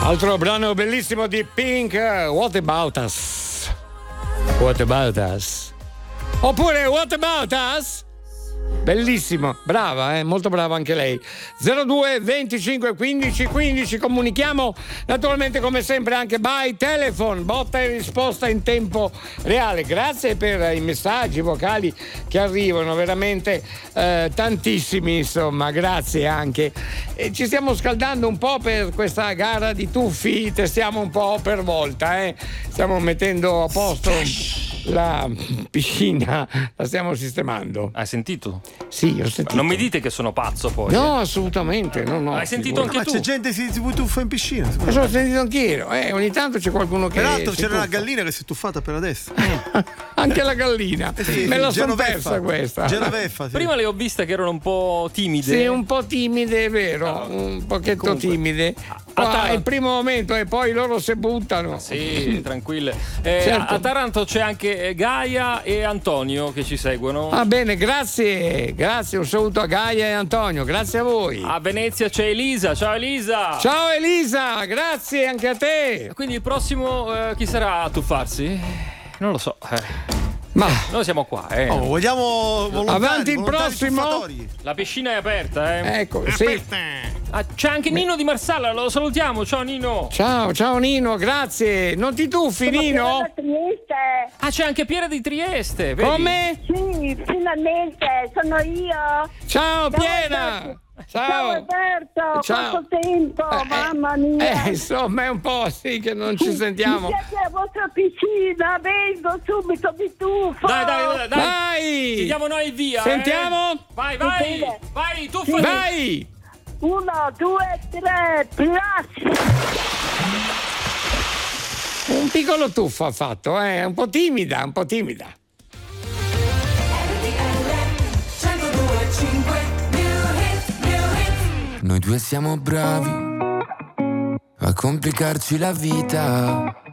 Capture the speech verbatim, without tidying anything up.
Altro brano bellissimo di Pink, What About Us? What About Us? Oppure What About Us? Bellissimo, brava, eh? Molto brava anche lei. zero due venticinque quindici quindici. Comunichiamo naturalmente come sempre anche by telephone, botta e risposta in tempo reale. Grazie per i messaggi vocali che arrivano, veramente eh, tantissimi, insomma, grazie anche. E ci stiamo scaldando un po' per questa gara di tuffi, testiamo un po' per volta, eh? Stiamo mettendo a posto la piscina, la stiamo sistemando. Hai sentito? Sì, ho sentito. Non mi dite che sono pazzo poi. No, assolutamente, no, no. Hai sentito anche ma tu? c'è gente che si, si tuffa in piscina. Lo so, ho sentito anch'io, eh, ogni tanto c'è qualcuno che. Peraltro si c'era una tuffa. gallina che si è tuffata per adesso. Anche la gallina. Eh sì, Me la sì, sono Genoveffa. persa questa. Genoveffa, sì. Prima le ho viste che erano un po' timide. Sì, un po' timide, è vero, un pochetto Comunque, timide. a Qua Taranto- è il primo momento e poi loro si buttano. Sì, tranquille. Eh, Certo. a, a Taranto c'è anche Gaia e Antonio che ci seguono. Va bene, grazie, grazie, un saluto a Gaia e Antonio, grazie a voi. A Venezia c'è Elisa. Ciao Elisa. Ciao Elisa, grazie anche a te. Quindi il prossimo eh, chi sarà a tuffarsi? Non lo so. Eh. Ma Noi siamo qua, eh. Oh, vogliamo volontari, Avanti il volontari prossimo. tuffatori. La piscina è aperta, eh. ecco, sì. Ah, c'è anche Nino di Marsala, lo salutiamo. Ciao Nino. Ciao, ciao Nino, grazie. Non ti tuffi, Nino? Trieste. Ah, c'è anche Piera di Trieste, vedi? Come? Sì, finalmente sono io. Ciao Piera. Alberto. Ciao. Ciao Alberto, Ciao. quanto tempo, Eh, mamma mia. Eh, insomma, è un po' sì che non ci sentiamo. Mi siete alla vostra piscina, vengo subito, mi tuffo. Dai, dai, dai, dai. Vai! Ti diamo noi il via. Sentiamo? Eh? Vai, vai. Bene. Vai, tuffa. Vai! Uno, due, tre, plus. Un piccolo tuffo ha fatto, eh? Un po' timida, un po' timida. Noi due siamo bravi a complicarci la vita.